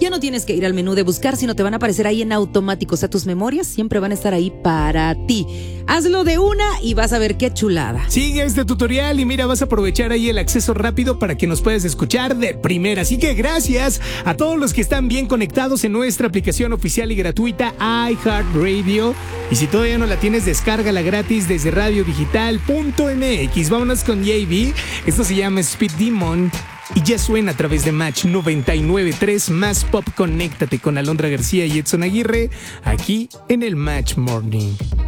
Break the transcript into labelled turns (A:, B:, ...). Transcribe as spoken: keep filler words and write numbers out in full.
A: Ya no tienes que ir al menú de buscar, sino te van a aparecer ahí en automático. O sea, tus memorias siempre van a estar ahí para ti. Hazlo de una y vas a ver qué chulada.
B: Sigue este tutorial y mira, vas a aprovechar ahí el acceso rápido para que nos puedas escuchar de primera. Así que gracias a todos los que están bien conectados en nuestra aplicación oficial y gratuita iHeartRadio. Y si todavía no la tienes, descárgala gratis desde radio digital punto m x. Vámonos con J B. Esto se llama Speed Demon y ya suena a través de Match noventa y nueve punto tres. Más pop, conéctate con Alondra García y Edson Aguirre aquí en el Match Morning.